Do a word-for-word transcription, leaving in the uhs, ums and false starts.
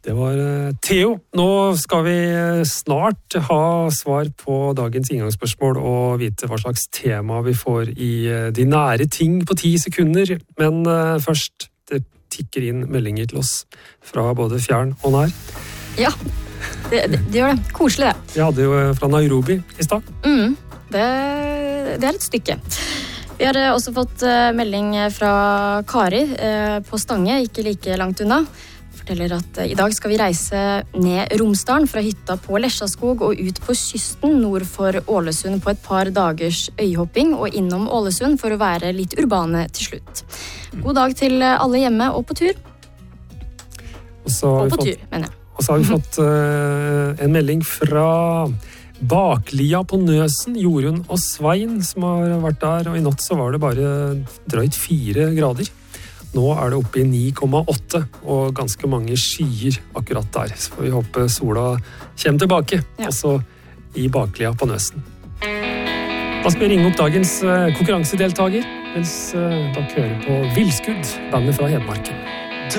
Det var Theo. Nå skal vi snart ha svar på dagens inngangsspørsmål og vite hva slags tema vi får i de nære ting på ti sekunder. Men først, det tikker inn meldinger til oss fra både fjern og nær. Ja, det, det, det gjør det. Koselig det. Vi hadde jo fra Nairobi i stad. Mm, det, det er et stykke. Vi har også fått melding fra Kari på Stange, ikke like langt unna. Forteller at i dag skal vi reise ned Romsdalen fra hytta på Lesjaskog og ut på kysten nord for Ålesund på et par dagers øyhopping og innom Ålesund for å være litt urbane til slutt. God dag til alle hjemme og på tur. Og, så og på fått, tur, mener jeg. Og så har vi fått uh, en melding fra Baklia på Nøsen, Jorunn og Svein som har vært der, og i natt så var det bare drøyt fire grader. Nå er det oppe i ni komma åtte, og ganske mange skyer akkurat der. Så får vi håpe sola kommer tilbake, ja. Også i Baklia på Nøsen. Da skal vi ringe opp dagens konkurransedeltager, mens dere hører på Villskudd, bandet fra Hedmarken.